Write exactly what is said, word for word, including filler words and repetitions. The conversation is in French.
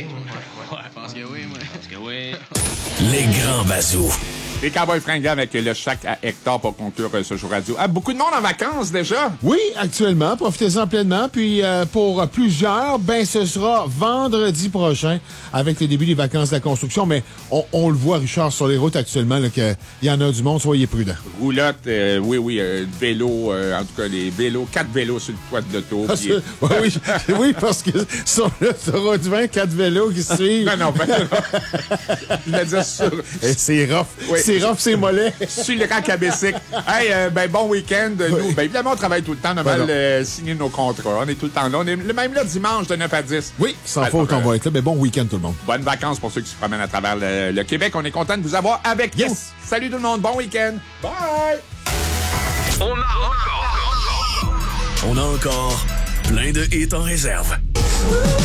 OK, moi. Ouais, je pense que oui, moi. Je pense que oui. Les grands bazous. Les Cowboys fringants avec le chèque à Hector pour conclure euh, ce jour radio. Ah, beaucoup de monde en vacances déjà? Oui, actuellement. Profitez-en pleinement. Puis euh, pour plusieurs, ben ce sera vendredi prochain avec le début des vacances de la construction. Mais on, on le voit, Richard, sur les routes actuellement, qu'il y en a du monde. Soyez prudents. Roulotte, euh, oui, oui, euh, vélo, euh, en tout cas, les vélos, quatre vélos sur le toit de l'auto. Ah, puis... oui, oui, oui, parce que sur l'autoroute vingt, quatre vélos qui suivent. non, non, ben, je vais dire sur... Et c'est rough. Oui. C'est rough, c'est mollet. Sur le rack à bicycle. Hey, euh, ben, bon week-end. Nous, oui. ben, évidemment, on travaille tout le temps. On a mal Ben euh, signé nos contrats. On est tout le temps là. On est le même là dimanche de neuf à dix. Oui, sans Ben, faute, euh, on va être là. Mais bon week-end, tout le monde. Bonnes vacances pour ceux qui se promènent à travers le, le Québec. On est content de vous avoir avec Yes. nous. Salut tout le monde. Bon week-end. Bye. On a encore, on a encore plein de hits en réserve.